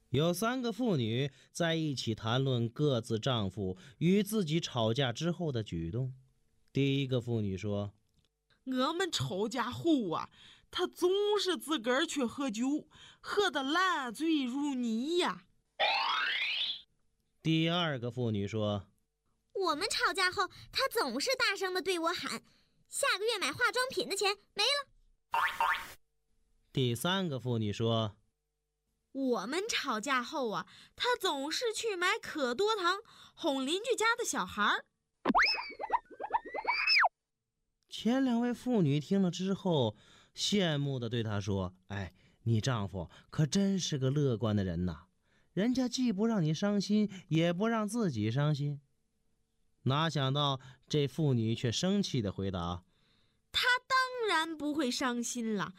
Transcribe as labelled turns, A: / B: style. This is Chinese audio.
A: 有3个妇女在一起谈论各自丈夫与自己吵架之后的举动。第一个妇女说：
B: 我们吵架后啊，他总是自个儿去喝酒，喝得烂醉如泥呀。
A: 第二个妇女说：
C: 我们吵架后，他总是大声地对我喊：下个月买化妆品的钱没了。
A: 第三个妇女说：
B: 我们吵架后啊，他总是去买可多糖哄邻居家的小孩。
A: 前2位妇女听了之后，羡慕地对她说：哎，你丈夫可真是个乐观的人呐，人家既不让你伤心，也不让自己伤心。哪想到这妇女却生气地回答：
B: 他当然不会伤心了，